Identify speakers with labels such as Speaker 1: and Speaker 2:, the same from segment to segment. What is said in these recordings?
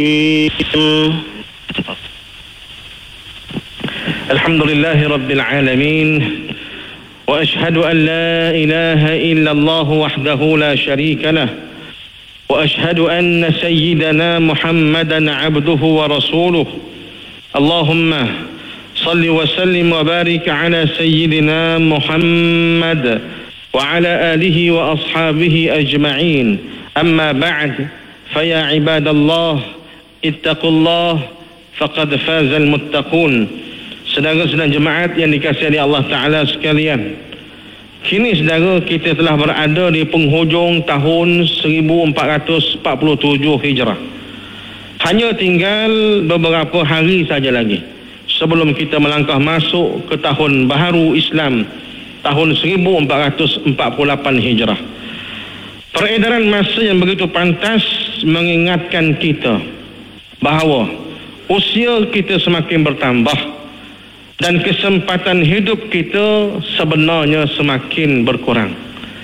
Speaker 1: الحمد لله رب العالمين وأشهد أن لا إله إلا الله وحده لا شريك له وأشهد أن سيدنا محمدا عبده ورسوله اللهم صل وسلم وبارك على سيدنا محمد وعلى آله وأصحابه أجمعين أما بعد فيا عباد الله اتقوا الله faqad fazal muttaqun. Saudara-saudara jemaat yang dikasihi Allah Ta'ala sekalian, kini saudara kita telah berada di penghujung tahun 1447 Hijrah. Hanya tinggal beberapa hari saja lagi sebelum kita melangkah masuk ke tahun baharu Islam, tahun 1448 Hijrah. Peredaran masa yang begitu pantas mengingatkan kita bahawa usia kita semakin bertambah dan kesempatan hidup kita sebenarnya semakin berkurang.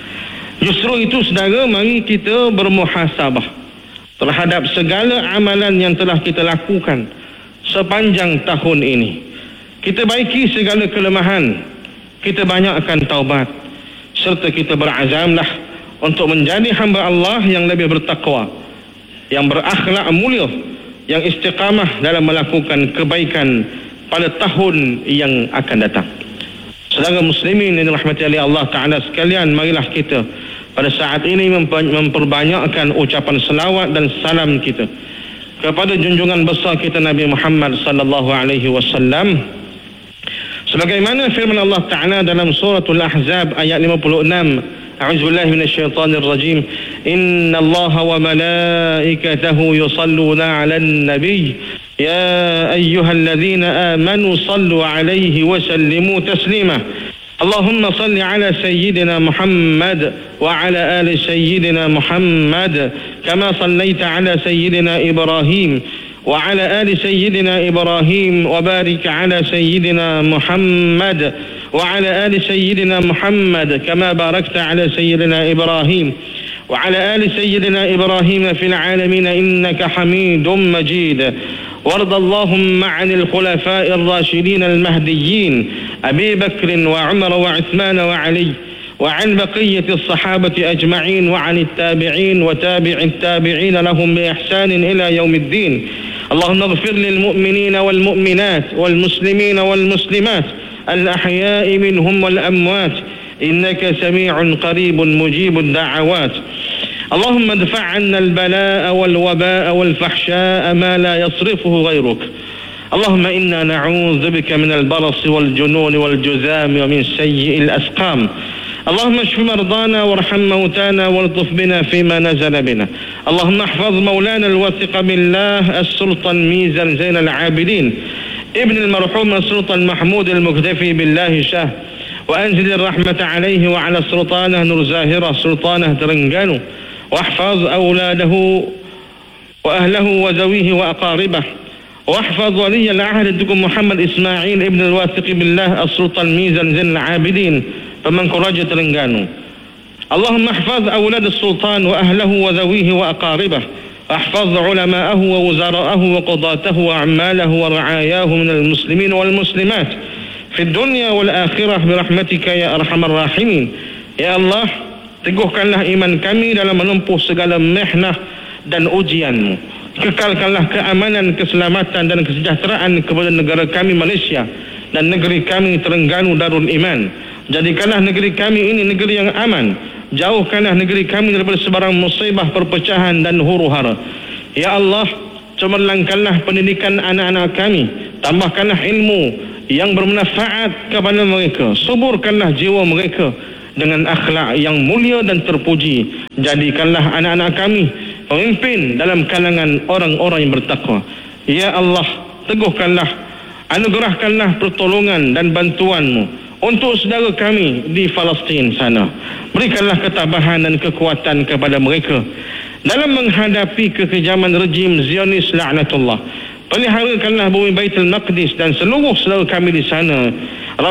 Speaker 1: Justru itu saudara, mari kita bermuhasabah terhadap segala amalan yang telah kita lakukan sepanjang tahun ini. Kita baiki segala kelemahan, kita banyakkan taubat, serta kita berazamlah untuk menjadi hamba Allah yang lebih bertakwa, yang berakhlak mulia, yang istiqamah dalam melakukan kebaikan pada tahun yang akan datang. Saudara muslimin yang dirahmati oleh Allah Ta'ala sekalian, marilah kita pada saat ini memperbanyakkan ucapan selawat dan salam kita kepada junjungan besar kita Nabi Muhammad sallallahu alaihi wasallam, sebagaimana firman Allah Ta'ala dalam suratul Ahzab ayat 56. أعوذ بالله من الشيطان الرجيم إن الله وملائكته يصلون على النبي يا أيها الذين آمنوا صلوا عليه وسلموا تسليما اللهم صل على سيدنا محمد وعلى آل سيدنا محمد كما صليت على سيدنا إبراهيم وعلى آل سيدنا إبراهيم وبارك على سيدنا محمد وعلى آل سيدنا محمد كما باركت على سيدنا إبراهيم وعلى آل سيدنا إبراهيم في العالمين إنك حميد مجيد وارض اللهم عن الخلفاء الراشدين المهديين أبي بكر وعمر وعثمان وعلي وعن بقية الصحابة أجمعين وعن التابعين وتابع التابعين لهم بإحسان إلى يوم الدين اللهم اغفر للمؤمنين والمؤمنات والمسلمين والمسلمات الأحياء منهم والأموات إنك سميع قريب مجيب الدعوات اللهم ادفع عنا البلاء والوباء والفحشاء ما لا يصرفه غيرك اللهم إنا نعوذ بك من البرص والجنون والجذام ومن سيء الأسقام اللهم اشف مرضانا وارحم موتانا والطف بنا فيما نزل بنا اللهم احفظ مولانا الواثق بالله السلطان ميزان زين العابدين ابن المرحوم السلطان محمود المكتفي بالله شاه وأنزل الرحمة عليه وعلى سلطانه نور زاهرة سلطانه ترنجانو واحفظ أولاده وأهله وذويه وأقاربه واحفظ ولي العهد دكم محمد إسماعيل ابن الواثق بالله السلطان ميزان زين العابدين فمن كراجة ترنجانو اللهم احفظ أولاد السلطان وأهله وذويه وأقاربه احفظ علماءه ووزراءه وقضاته وأعماله ورعاياه من المسلمين والمسلمات في الدنيا والآخرة برحمتك يا أرحم الراحمين. Ya Allah, teguhkanlah iman kami dalam menempuh segala mihnah dan ujian-Mu. Kekalkanlah keamanan, keselamatan dan kesejahteraan kepada negara kami Malaysia dan negeri kami Terengganu Darul Iman. Jadikanlah negeri kami ini negeri yang aman. Jauhkanlah negeri kami daripada sebarang musibah, perpecahan dan huru-hara. Ya Allah, cemerlangkanlah pendidikan anak-anak kami, tambahkanlah ilmu yang bermanfaat kepada mereka, suburkanlah jiwa mereka dengan akhlak yang mulia dan terpuji. Jadikanlah anak-anak kami pemimpin dalam kalangan orang-orang yang bertakwa. Ya Allah, teguhkanlah, anugerahkanlah pertolongan dan bantuan-Mu untuk saudara kami di Palestin sana. Berikanlah ketabahan dan kekuatan kepada mereka dalam menghadapi kekejaman rejim Zionis laknatullah. Peliharakanlah bumi Baitul Maqdis dan seluruh saudara kami di sana.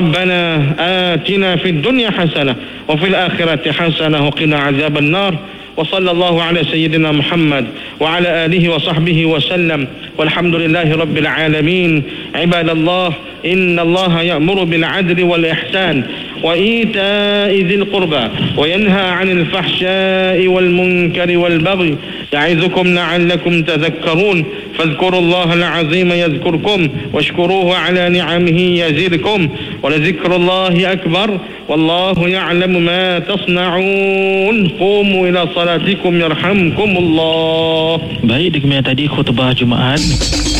Speaker 1: Rabbana atina fid dunya hasanah wa fil akhirati hasanah wa qina azaban nar. وصلى الله على سيدنا محمد وعلى آله وصحبه وسلم والحمد لله رب العالمين. عباد الله، إن الله يأمر بالعدل والإحسان وإيتاء ذي القربى وينهى عن الفحشاء والمنكر والبغي يعظكم لعلكم تذكرون. فاذكروا الله العظيم يذكركم واشكروه على نعمه يزدكم ولذكر الله أكبر والله يعلم ما تصنعون. قوموا إلى صلاتكم يرحمكم الله.
Speaker 2: Baik, demikian tadi khutbah Jumaat